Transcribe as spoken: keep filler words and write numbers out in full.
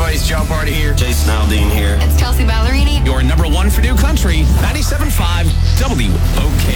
everybody, it's John Party here. Jason Aldean here. It's Kelsey Ballerini. Your number one for new country, ninety-seven point five W O K.